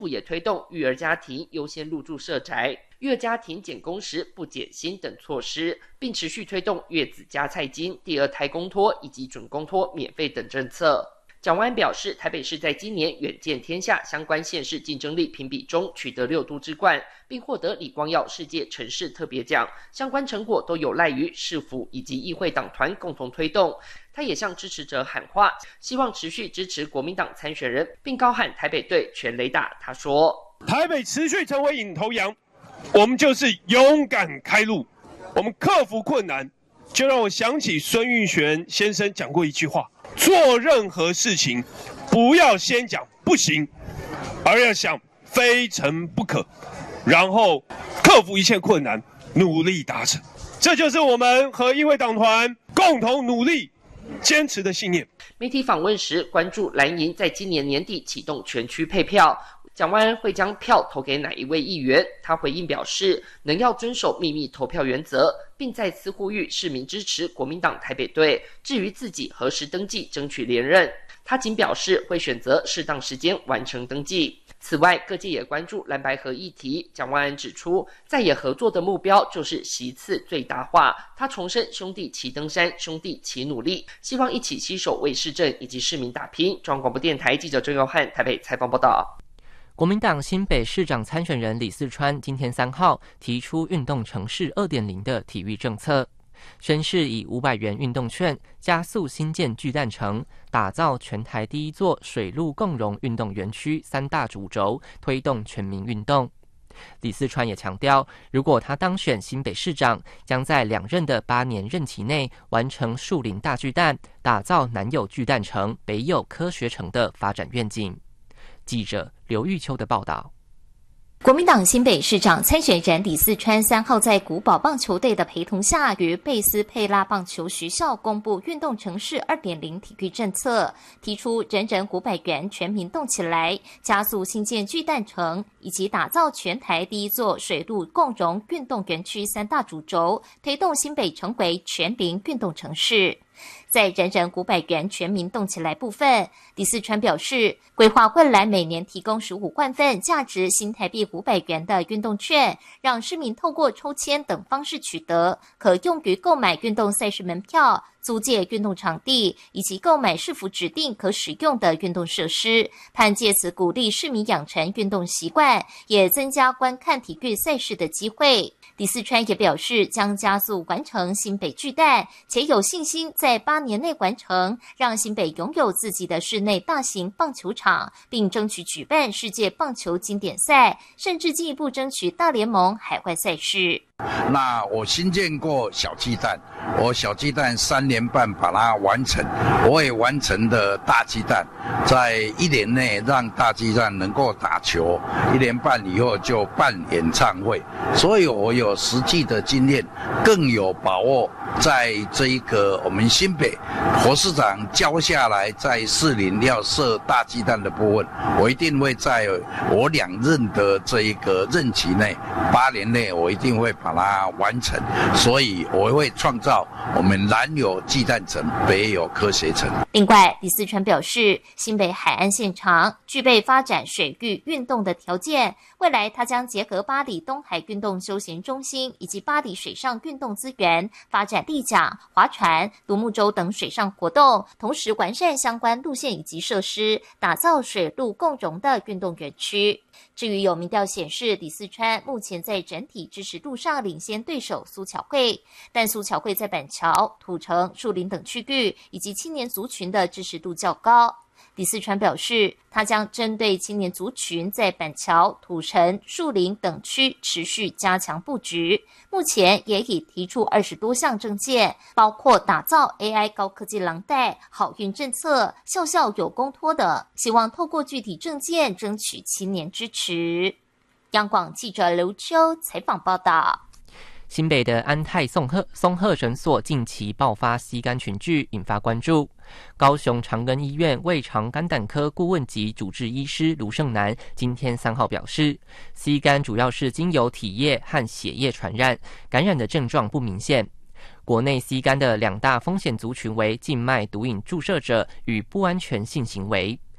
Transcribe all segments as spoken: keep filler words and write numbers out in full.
也推动育儿家庭优先入住社宅、育儿家庭减工时不减薪等措施，并持续推动月子加菜金、第二胎公托以及准公托免费等政策。蒋万安表示，台北市在今年远见天下相关县市竞争力评比中取得六都之冠，并获得李光耀世界城市特别奖，相关成果都有赖于市府以及议会党团共同推动。他也向支持者喊话，希望持续支持国民党参选人，并高喊台北队全雷打。他说， 台北持续成为领头羊，我们就是勇敢开路，我们克服困难，就让我想起孙运璇先生讲过一句话，做任何事情不要先讲不行，而要想非成不可，然后克服一切困难，努力达成。这就是我们和议会党团共同努力坚持的信念。 媒体访问时关注蓝营在今年年底启动全区配票，蒋万安会将票投给哪一位议员？他回应表示，能要遵守秘密投票原则，并再次呼吁市民支持国民党台北队。至于自己何时登记争取连任，他仅表示会选择适当时间完成登记。此外，各界也关注蓝白合议题。蒋万安指出，在野合作的目标就是席次最大化。他重申兄弟齐登山，兄弟齐努力，希望一起携手为市政以及市民打拼。中央广播电台记者郑佑汉台北采访报道。 国民党新北市长参选人李四川今天三号提出运动城市 二点零 的体育政策，宣示以五百元运动券加速新建巨蛋城，打造全台第一座水陆共融运动园区三大主轴，推动全民运动。李四川也强调，如果他当选新北市长，将在两任的八年任期内完成树林大巨蛋，打造南有巨蛋城、北有科学城的发展愿景。记者刘玉秋的报道。 国民党新北市长参选人李四川三号在古堡棒球队的陪同下，于贝斯佩拉棒球学校公布运动城市 二点零 体育政策，提出人人五百元全民动起来，加速新建巨蛋城，以及打造全台第一座水陆共融运动园区三大主轴，推动新北成为全民运动城市。在人人五百元全民动起来部分，李四川表示，规划未来每年提供十五万份价值新台币五百元的运动券，让市民透过抽签等方式取得，可用于购买运动赛事门票、租借运动场地以及购买市府指定可使用的运动设施，盼借此鼓励市民养成运动习惯，也增加观看体育赛事的机会。李四川也表示，将加速完成新北巨蛋，且有信心在八年内完成，让新北拥有自己的室内大型棒球场，并争取举办世界棒球经典赛，甚至进一步争取大联盟海外赛事。 那我新建过小巨蛋，我小巨蛋三年半把它完成，我也完成的大巨蛋，在一年内让大巨蛋能够打球，一年半以后就办演唱会，所以我有实际的经验，更有把握在这一个我们新北侯市长交下来在士林要设大巨蛋的部分，我一定会在我两任的这一个任期内，八年内我一定会把把它完成，所以我会创造我们南有巨蛋城，北有科学城。 另外，李四川表示，新北海岸现场具备发展水域运动的条件，未来他将结合八里东海运动休闲中心以及八里水上运动资源，发展立桨、划船、独木舟等水上活动，同时完善相关路线以及设施，打造水陆共融的运动园区。至于有民调显示，李四川目前在整体支持度上领先对手苏巧慧，但苏巧慧在板桥、土城、树林等区域以及青年族群的支持度较高。李四川表示，他将针对青年族群在板桥、土城、树林等区持续加强布局。目前也已提出二十多项政见，包括打造 A I 高科技廊带、好运政策、校校有公托等，希望透过具体政见争取青年支持。央广记者刘秋采访报道。 新北的安泰松鹤松鹤诊所近期爆发吸肝群聚，引发关注。高雄长庚医院胃肠肝胆科顾问及主治医师卢胜男今天三号表示，吸肝主要是经由体液和血液传染，感染的症状不明显。国内吸肝的两大风险族群为静脉毒瘾注射者与不安全性行为。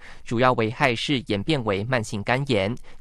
主要危害是演变为慢性肝炎。